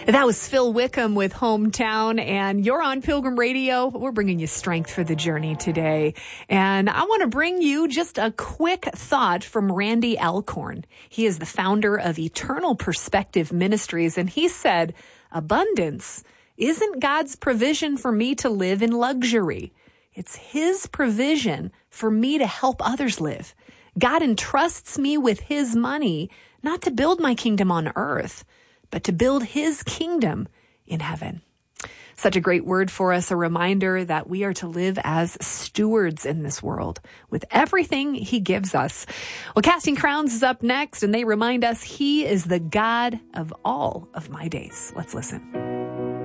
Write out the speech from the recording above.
That was Phil Wickham with Hometown, and you're on Pilgrim Radio. We're bringing you strength for the journey today. And I want to bring you just a quick thought from Randy Alcorn. He is the founder of Eternal Perspective Ministries, and he said, abundance isn't God's provision for me to live in luxury. It's His provision for me to help others live. God entrusts me with His money, not to build my kingdom on earth, but to build His kingdom in heaven. Such a great word for us, a reminder that we are to live as stewards in this world with everything He gives us. Well, Casting Crowns is up next, and they remind us He is the God of all of my days. Let's listen.